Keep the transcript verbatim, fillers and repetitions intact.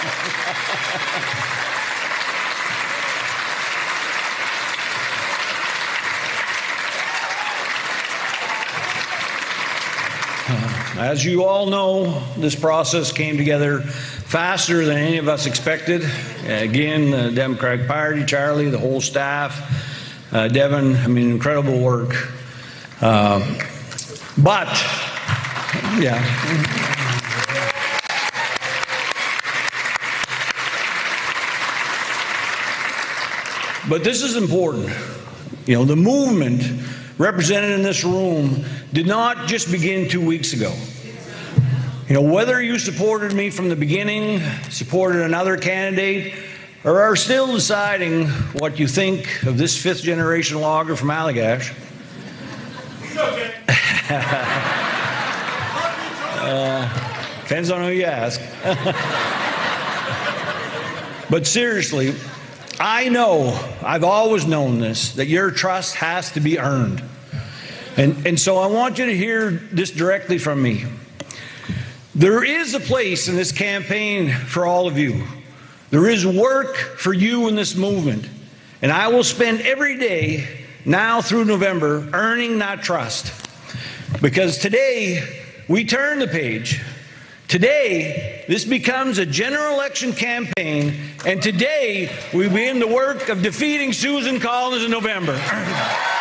As you all know, this process came together faster than any of us expected. Again, the Democratic Party, Charlie, the whole staff, uh, Devin, I mean, incredible work. Uh, but, yeah. But this is important. You know, the movement represented in this room did not just begin two weeks ago. You know, whether you supported me from the beginning, supported another candidate, or are still deciding what you think of this fifth generation logger from Allagash, uh, depends on who you ask. But seriously, I know, I've always known this, that your trust has to be earned. And, and so I want you to hear this directly from me. There is a place in this campaign for all of you. There is work for you in this movement. And I will spend every day, now through November, earning that trust. Because today, we turn the page. Today, this becomes a general election campaign, and today we begin the work of defeating Susan Collins in November.